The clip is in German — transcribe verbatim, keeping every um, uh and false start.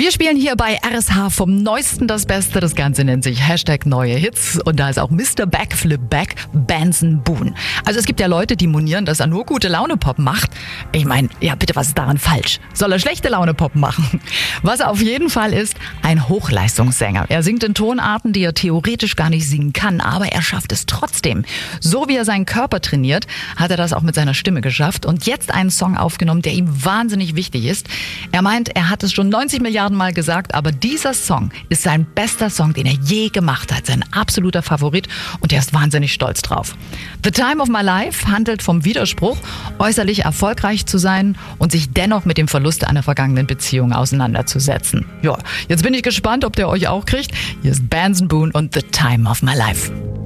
Wir spielen hier bei R S H vom Neuesten das Beste. Das Ganze nennt sich Hashtag neue Hits. Und da ist auch Mister Backflip Back, Benson Boone. Also es gibt ja Leute, die monieren, dass er nur gute Laune-Pop macht. Ich meine, ja bitte, was ist daran falsch? Soll er schlechte Laune-Pop machen? Was er auf jeden Fall ist, ein Hochleistungssänger. Er singt in Tonarten, die er theoretisch gar nicht singen kann, aber er schafft es trotzdem. So wie er seinen Körper trainiert, hat er das auch mit seiner Stimme geschafft und jetzt einen Song aufgenommen, der ihm wahnsinnig wichtig ist. Er meint, er hat es schon neunzig Milliarden Mal gesagt, aber dieser Song ist sein bester Song, den er je gemacht hat. Sein absoluter Favorit und er ist wahnsinnig stolz drauf. The Time of My Life handelt vom Widerspruch, äußerlich erfolgreich zu sein und sich dennoch mit dem Verlust einer vergangenen Beziehung auseinanderzusetzen. Ja, jetzt bin ich gespannt, ob der euch auch kriegt. Hier ist Benson Boone und The Time of My Life.